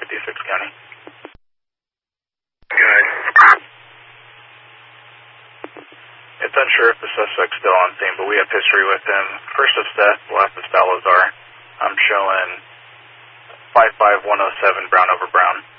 56 County. Good. It's unsure if the suspect's still on scene, but we have history with him. First of Seth, last of Salazar. I'm showing 55107 Brown over Brown.